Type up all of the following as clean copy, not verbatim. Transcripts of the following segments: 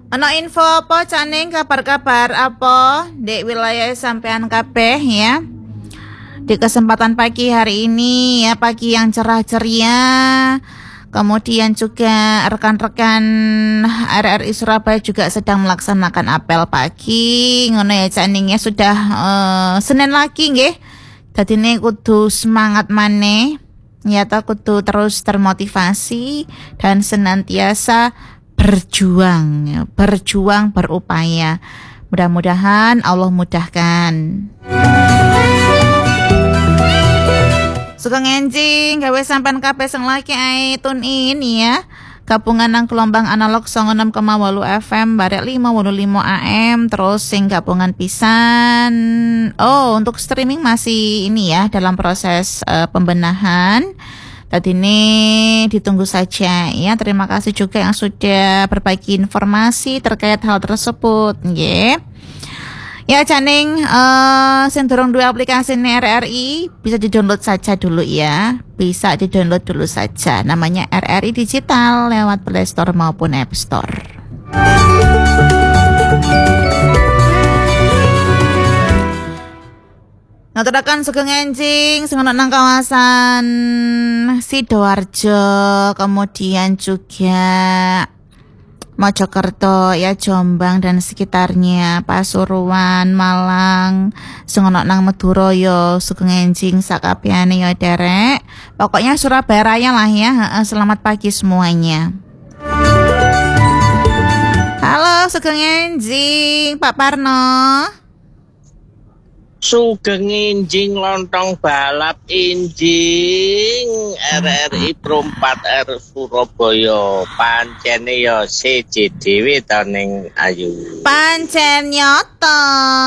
Ono info apa caning kabar-kabar apa di wilayah sampean kabeh ya? Di kesempatan pagi hari ini ya, pagi yang cerah ceria. Kemudian juga rekan-rekan RRI Surabaya juga sedang melaksanakan apel pagi. Ngono ya caning ya, sudah Senin lagi nggih. Dadine kudu semangat maneh. Ya ta, kudu terus termotivasi dan senantiasa berjuang, ya, berjuang berupaya. Mudah-mudahan Allah mudahkan. Sugeng enjing gawe sampean kabeh sing lagi ae tune in ya. Gabungan nang gelombang analog 96,8 FM barek 585 AM, terus sing gabungan pisan. Oh, untuk streaming masih ini ya, dalam proses pembenahan. Tadi ini ditunggu saja ya. Terima kasih juga yang sudah berbagi informasi terkait hal tersebut, nggih. Ya Caning, sing durung duwe aplikasi RRI bisa di-download saja dulu ya. Bisa di-download dulu saja. Namanya RRI Digital lewat Play Store maupun App Store. Ngaturaken sugeng enjing sing ana nang kawasan Sidoarjo, kemudian juga Mojokerto ya, Jombang dan sekitarnya, Pasuruan, Malang, sing ana nang Madura ya sugeng enjing sakabehane ya derek. Pokoknya Surabaya Raya lah ya. Selamat pagi semuanya. Halo sugeng enjing Pak Parno. Sugeng enjing lontong balap enjing RRI Pro 4R Surabaya pancene ya siji dhewe ta ning ayu. Pancen nyoto.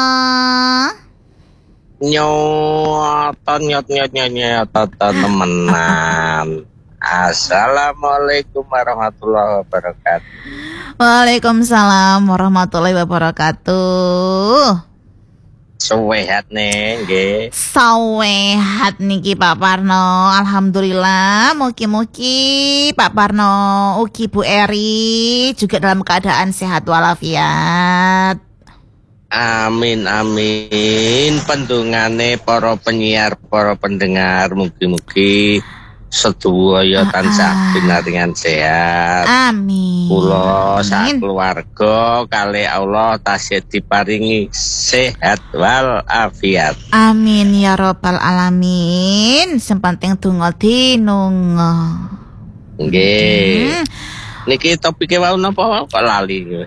Nyot temenan. Assalamualaikum warahmatullahi wabarakatuh. Waalaikumsalam warahmatullahi wabarakatuh. Sehat nih, nggih. Sehat niki Pak Parno. Alhamdulillah, mugi-mugi Pak Parno ugi Bu Eri juga dalam keadaan sehat walafiat. Amin amin. Pendungane para penyiar, para pendengar, mugi-mugi sedaya tansah pinaringan sehat. Amin. Kula sak keluarga kali Allah tasih diparingi sehat wal afiat. Amin ya robbal alamin. Sing penting donga dinunga. Nggih. Niki topike wau napa kok lali.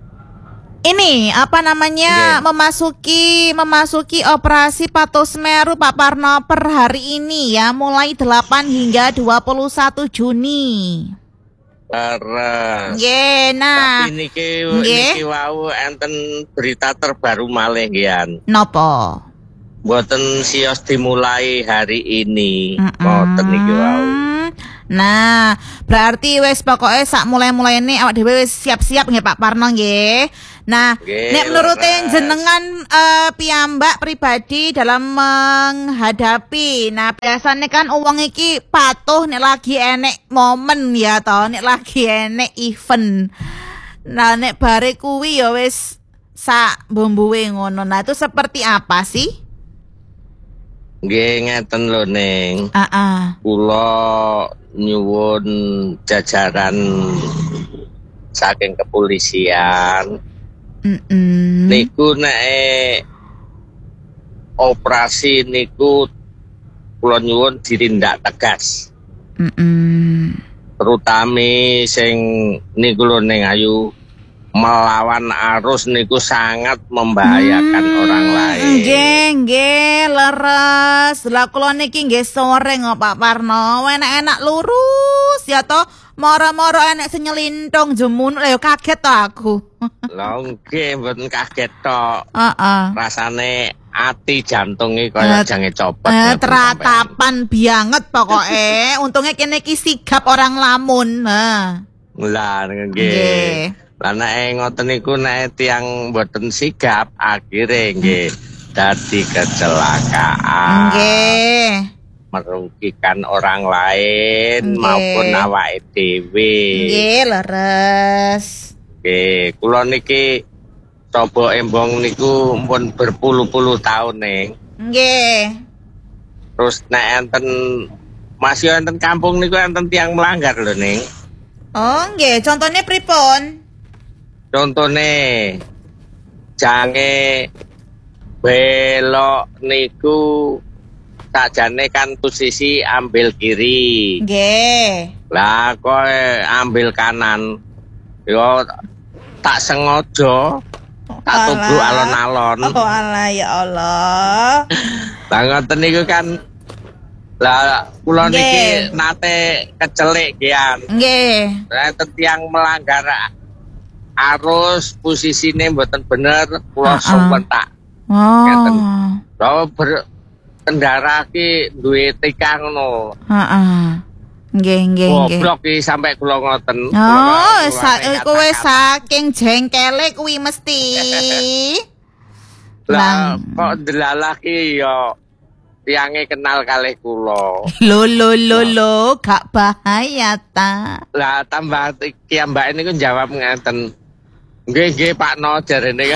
Ini apa namanya, memasuki operasi Patuh Semeru Pak Parno per hari ini ya, mulai 8 hingga 21 Juni. Leres. Nggih, nah. Tapi niki wau enten berita terbaru malih nggih. Napa? Mboten sios dimulai hari ini. Mboten niki wau. Nah, berarti wis pokoke sak mulai-mulai ini awak dhewe wis siap-siap nggih Pak Parno nggih. Nah, nek menurut jenengan piyambak pribadi dalam menghadapi, nah biasanya kan uang iki patuh nek lagi enek momen ya toh, nek lagi enek event. Nah, nek bare kuwi ya wis sak bombuwe ngono. Nah, itu seperti apa sih? Nggih ngeten lho Ning. Kula nyuwun jajaran saking kepolisian. Niku nek operasi niku kula nyuwun ditindak tegas. Terutami sing niku lho Ning Ayu, melawan arus niku sangat membahayakan orang lain. Nggih, leres. Lah kula niki nggih sore kok Pak Parno, enak-enak lurus ya toh. Moro-moro enek sing nyelintong jemun, lha yo kaget to aku. Lah nggih mboten kaget tok. Rasane ati jantunge kaya jange copot. Teratapan banget pokoke. Untungnya kene iki sigap orang lamun. Lah nggih. Lah nek ngoten niku nek tiyang mboten sigap akhire nggih dadi kecelakaan. Nggih. Merugikan orang lain maupun awake dhewe. Nggih, leres. Nggih, kula niki coba embong niku pun berpuluh-puluh tahun ning. Nggih. Terus nek enten masih enten kampung niku enten tiang melanggar lho ning. Oh, nggih, contohnya pripun? Contone jange belok niku sakjane kan posisi ambil kiri. Nggih. Lah kok ambil kanan. Yo tak sengaja tak tubruk alon-alon. Oh alah ya Allah. Lah ngoten niku kan lah kula niki nate kecelik gian. Nggih. Enten tiyang melanggar arus posisine mboten bener kula sumpah tak. Ngeten. Lha kendara ki duwe tikang ngono. Heeh. Nggih. Goblok ki sampai kula ngoten. Oh, kowe saking jengkele kuwi mesti. Lah kok delalah ki ya tiange kenal kalih kula. Lo, gak bahaya ta. Lah tambah ki mbak niku jawab ngeten. Nggih Pak No jarene.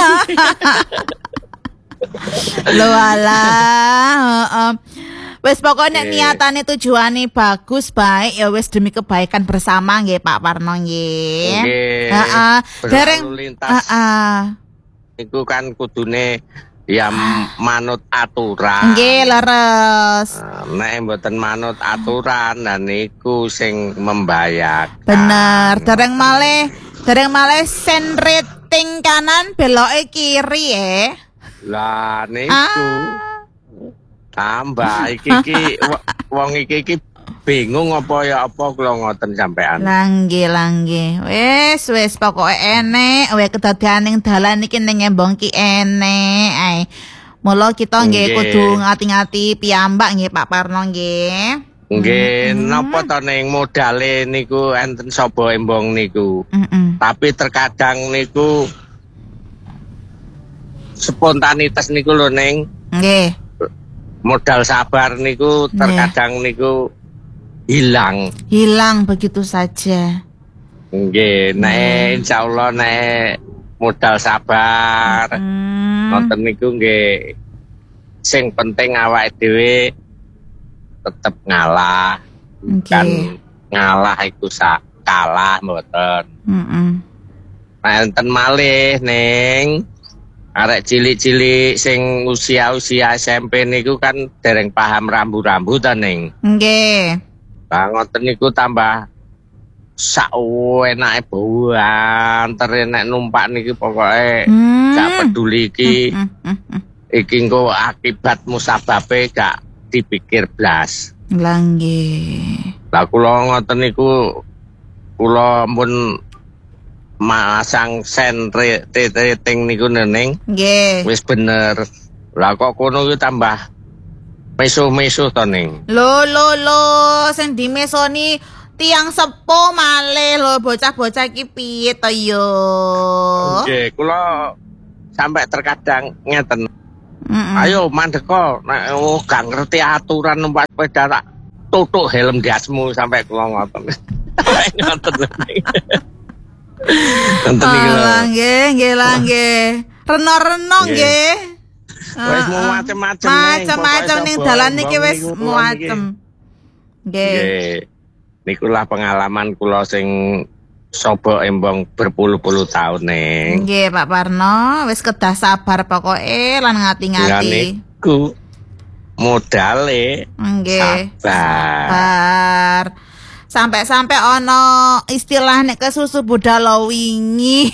Lo alah, wis pokoknya niatane tujuane bagus baik ya wis demi kebaikan bersama nggih Pak Parno nggih. Heeh. Dereng Iku kan kudune ya manut aturan. Nggih leres. Nek mboten manut aturan nah niku sing membahayakan. Bener, dereng malih sen rating kanan beloke kiri Lah niku tambah iki wong iki bingung apa kula ngoten sampean. Langge. Wis pokoke enek wae kedadianing dalan iki ning embong ki enek ae. Mula kita nggih kudu ngati-ngati piyambak nggih Pak Parno nggih. Nggih, napa to ning modale niku enten sapa embong niku. Tapi terkadang niku spontanitas niku lho ning. Nggih. Modal sabar niku terkadang niku hilang begitu saja. Nggih, nek insyaallah nek modal sabar ngoten niku nggih sing penting awake dhewe tetep ngalah. Kan ngalah iku kalah mboten. Nah enten malih ning arek cilik-cilik sing usia-usia SMP niku kan dereng paham rambu-rambu ta ning. Nggih. Lah ngoten niku tambah sak enake banter nek numpak niki pokoke gak peduli iki. Iki engko akibat musababe gak dipikir blas. Lah nggih. Lah kula ngoten niku kula pun masang sen rating niku neneng. Nggih. Wis bener. Lah kok kono ki tambah mesuh-mesuh to ning. Lo sing dimesoni tiang sepo malih lho bocah-bocah iki piye to yo. Nggih, kula sampai terkadang ngeten. Ayo mandeko nek gak ngerti aturan numpak sepeda tak tutuk helm gasmu sampai kula ngoten. Ngoten. Ngoten iki lho. Nggih. Reno-reno nggih. Wis macem-macem ning dalan iki wis macem. Nggih. Nikulah pengalaman kula sing sobo embong berpuluh-puluh tahun ning. Nggih Pak Parno, wis kedah sabar pokoke lan ngati-ngati. Niku modale nggih. Sabar. Sampai ono istilah nek kesusu budal wingi.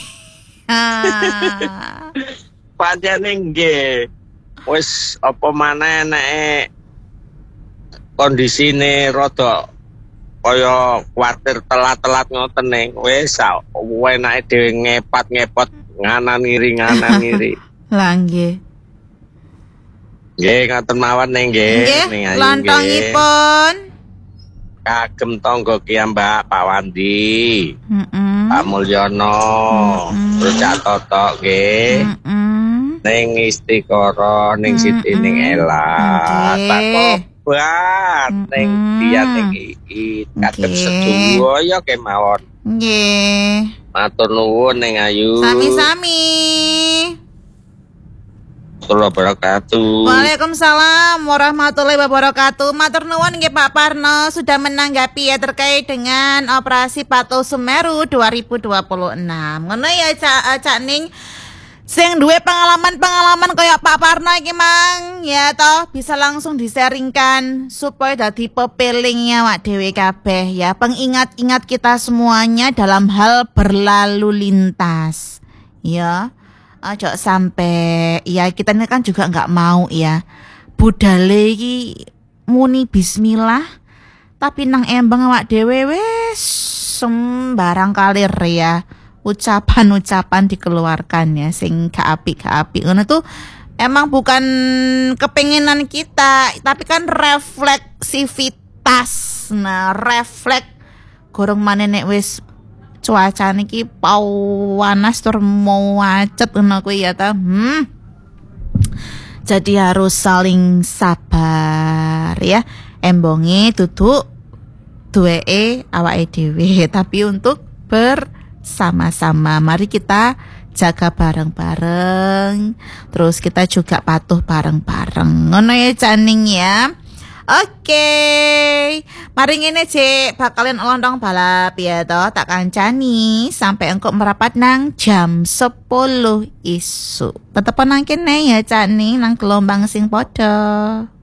Pancene nggih. Wis apa maneh nek kondisine rada kaya kuwatir telat-telat ngoten ning wis enake dhewe ngepot nganan ngiri. Lah nggih. Nggih ngoten mawon ning nggih ning ayu. Lontongipun kagem tangga ki Mbak Pak Wandi. Pak Mulyono. Terus Cak Toto nggih. Ning Istiqoroh ning Siti ning Ela. Tak buat neng dia neng iki kadang sedoyo kemawon. Nggih. Matur nuwun Neng Ayu. Sami-sami. Wabarakatuh. Waalaikumsalam warahmatullahi wabarakatuh. Matur nuwun nggih Pak Parno sudah menanggapi ya terkait dengan operasi Patuh Semeru 2026. Ngono ya Cak Ning. Sing duwe pengalaman kayak Pak Parno iki Mang, ya toh bisa langsung di-sharingkan supaya dadi pepelingnya wak dhewe kabeh ya. Pengingat-ingat kita semuanya dalam hal berlalu lintas. Ya. Ojo sampai ya kita ini kan juga nggak mau ya budale iki muni bismillah tapi nang embang awak dhewe wis sembarang kalir ya ucapan-ucapan dikeluarkan ya sing gak apik ngono tuh emang bukan kepengenan kita tapi kan refleksivitas. Nah refleks gorong maneh nek wis cuaca niki panas tur mau macet ngono kuwi ya ta. Jadi harus saling sabar ya. Embonge duduk duweke awake dhewe tapi untuk bersama-sama. Mari kita jaga bareng-bareng. Terus kita juga patuh bareng-bareng. Ngono ya Caning ya. Oke, mari ngene Cek, bakalin lontong balap ya toh, tak kancani sampai engkau merapat nang jam 10 isu. Tetep nang kene ya Cak nih nang gelombang sing podo.